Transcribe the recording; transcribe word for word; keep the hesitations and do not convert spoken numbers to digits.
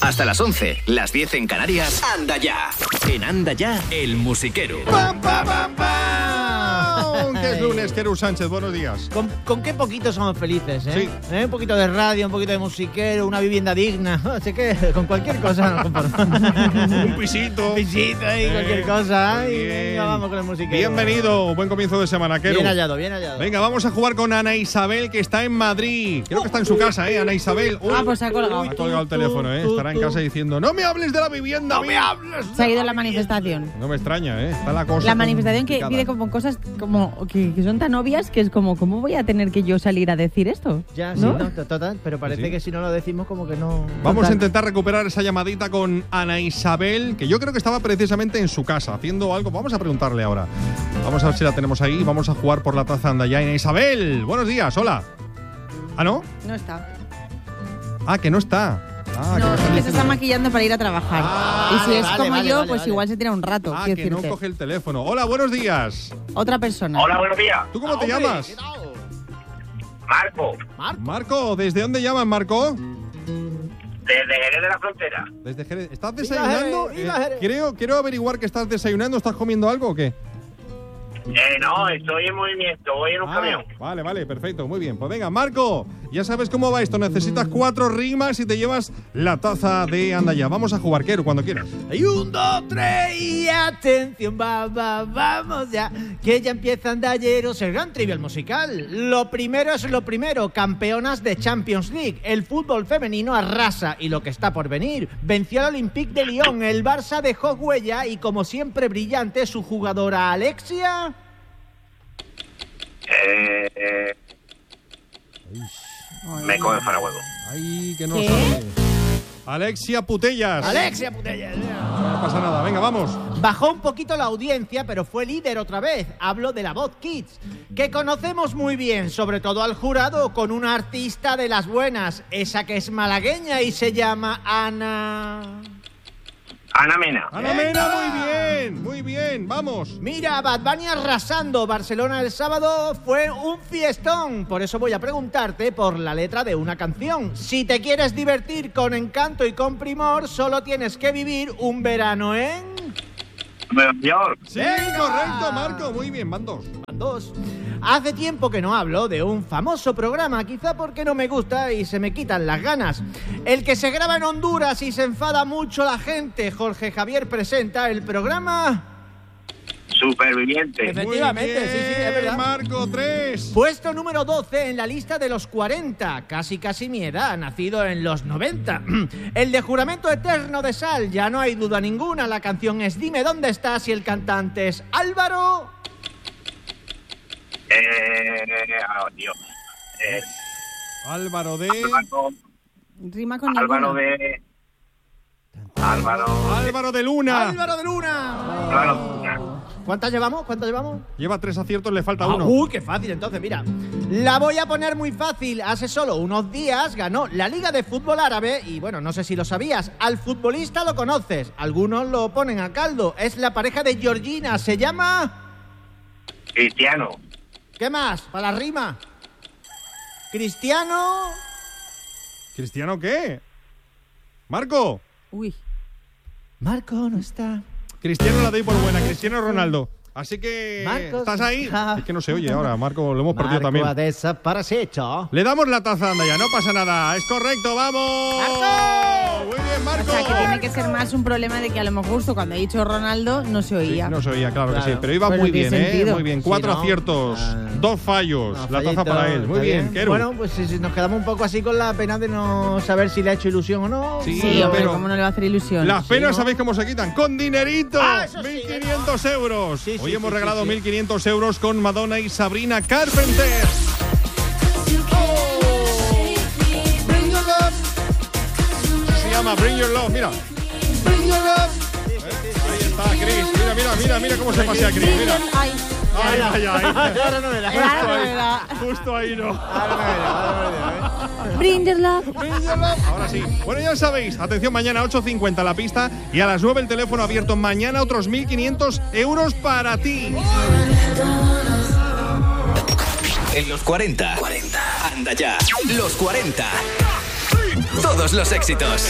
Hasta las once, las diez en Canarias. Anda ya. En Anda ya, el musiquero. ¡Pam, pam, pam, pam! Que es lunes, Querú Sánchez, buenos días. ¿Con, con qué poquito somos felices, eh? Sí. ¿Eh? Un poquito de radio, un poquito de musiquero, una vivienda digna. Así que con cualquier cosa nos conformamos. Un pisito. Un pisito ahí, Eh, cualquier cosa. Ay, bien. venga, vamos con el musiquero. Bienvenido, buen comienzo de semana, Querú. Bien hallado, bien hallado. Venga, vamos a jugar con Ana Isabel, que está en Madrid. Creo que está en su casa, ¿eh? Ana Isabel. Uy, Ah, pues se ha colgado. ha colgado el teléfono, ¿eh? Estará en casa diciendo, no me hables de la vivienda. ¡No me hables! Se ha ido la manifestación. No me extraña, ¿eh? Está la cosa La manifestación que complicada. pide como cosas como que, que son tan obvias que es como, ¿cómo voy a tener que yo salir a decir esto? Ya, ¿No? sí, no, total, pero parece Sí. que si no lo decimos como que no... Vamos total. a intentar recuperar esa llamadita con Ana Isabel, que yo creo que estaba precisamente en su casa, haciendo algo. Vamos a preguntarle ahora. Vamos a ver si la tenemos ahí. Vamos a jugar por la taza Anda ya. Ana Isabel, buenos días, hola. ¿Ah, no? No está. Ah, que no está. Ah, no, me están es que se diciendo- está maquillando para ir a trabajar. Ah, y si es vale, como vale, yo, vale, pues vale. igual se tira un rato. Ah, quiero que no decirte. coge el teléfono. Hola, buenos días. Otra persona. Hola, buenos días. ¿Tú cómo te Hombre, llamas? ¿qué tal? Marco, Marco. Marco, ¿desde dónde llamas, Marco? desde Jerez de la Frontera. Desde Jerez. ¿Estás Viva desayunando? Jerez, viva Eh, Jerez. creo, quiero averiguar que estás desayunando. ¿Estás comiendo algo o qué? Eh, no, estoy en movimiento, voy en un Ah, camión. vale, vale, perfecto, muy bien. Pues venga, Marco, ya sabes cómo va esto. Necesitas cuatro rimas y te llevas la taza de Anda ya. Vamos a jugar, Quero, cuando quieras. Hay un, dos, tres y atención, va, va, vamos ya, que ya empieza Andalleros, el gran trivial musical. Lo primero es lo primero, campeonas de Champions League. El fútbol femenino arrasa y lo que está por venir. Venció al Olympique de Lyon, el Barça dejó huella y como siempre brillante su jugadora Alexia. Eh, eh, me coge para huevo. Ay, que no ¿Qué? sabe. Alexia Putellas. Alexia Putellas. No pasa nada, venga, vamos. Bajó un poquito la audiencia, pero fue líder otra vez. Hablo de la Voz Kids, que conocemos muy bien, sobre todo al jurado, con una artista de las buenas, esa que es malagueña y se llama Ana... Ana Mena. Ana Mena, muy bien, muy bien, vamos. Mira, Bad Bunny arrasando. Barcelona el sábado fue un fiestón. Por eso voy a preguntarte por la letra de una canción. Si te quieres divertir con encanto y con primor, solo tienes que vivir un verano en... Nueva York. Sí, Venga. correcto, Marco, muy bien, van dos. Dos. Hace tiempo que no hablo de un famoso programa, quizá porque no me gusta y se me quitan las ganas. El que se graba en Honduras y se enfada mucho la gente. Jorge Javier presenta el programa... Superviviente. Efectivamente, Muy bien, sí, sí, es verdad. Marco, tres. Puesto número doce en la lista de los cuarenta, casi casi mi edad, nacido en los noventa. El de Juramento Eterno de Sal, ya no hay duda ninguna, la canción es Dime dónde estás y el cantante es Álvaro... Eh, oh, Dios. Eh, Álvaro de... Álvaro, Rima con Álvaro ninguna. de... Álvaro. Álvaro de Luna. ¡Álvaro de Luna! Álvaro. ¿Cuántas llevamos? ¿Cuántas llevamos? Lleva tres aciertos, le falta Ah, uno. uy, qué fácil, entonces, mira. La voy a poner muy fácil. Hace solo unos días ganó la Liga de Fútbol Árabe y, bueno, no sé si lo sabías, al futbolista lo conoces. Algunos lo ponen a caldo. Es la pareja de Georgina, se llama... Cristiano. ¿Qué más? Para la rima. Cristiano... ¿Cristiano qué? Marco. Uy. Marco no está... Cristiano la doy por buena, Cristiano Ronaldo. Así que... Marcos. ¿Estás ahí? Ja. Es que no se oye ahora, Marco, lo hemos perdido Marco también. ha desaparecido. Le damos la taza, anda ya, no pasa nada. Es correcto, vamos. ¡Marco! Muy bien, O Marco. sea, que tiene que ser más un problema de que a lo mejor justo cuando he dicho Ronaldo no se Sí, oía. no se oía, claro, que Claro. sí. Pero iba Pero muy tiene bien, ¿eh? sentido. Muy bien. Sí, Cuatro ¿no? aciertos, Ah. dos fallos. No, la taza fallito, para él. Muy está bien, Quero. Bueno, pues si, si nos quedamos un poco así con la pena de no saber si le ha hecho ilusión o no. Sí, Sí, hombre, pero- ¿cómo no le va a hacer ilusión? Las penas, ¿no? ¿sabéis cómo se quitan? ¡Con dinerito! Ah, eso sí, mil quinientos euros. Sí, sí, Hoy hemos sí, regalado sí, sí. mil quinientos euros con Madonna y Sabrina Carpenter. Se llama Bring Your Love, mira. Bring Your Love. Ahí está, Chris. Mira, mira, mira, mira cómo se pasea Chris. Mira. Ay, Ay, ay, ay. Ahora no me da. Ahora Justo no ahí, me da. justo ahí no. Ahora me da, ahora me da, ¿eh? Bring your love. Bring your love. Ahora sí. Bueno, ya sabéis, atención, mañana ocho cincuenta la pista y a las nueve el teléfono abierto. Mañana otros mil quinientos euros para ti. En los cuarenta. cuarenta. Anda ya. Los cuarenta. Todos los éxitos.